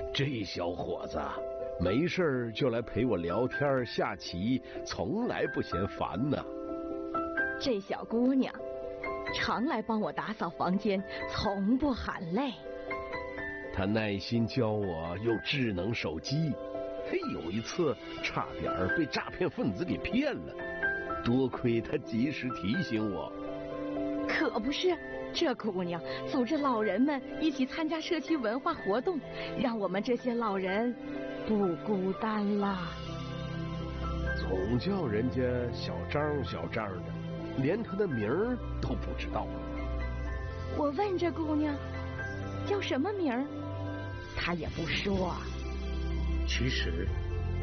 这小伙子没事就来陪我聊天下棋，从来不嫌烦呢。 这小姑娘常来帮我打扫房间，从不喊累。 她耐心教我用智能手机，有一次差点被诈骗分子给骗了，多亏她及时提醒我。 可不是，这姑娘组织老人们一起参加社区文化活动，让我们这些老人不孤单啦。 总叫人家小张小张的，连他的名儿都不知道。 我问这姑娘叫什么名儿，她也不说。 其实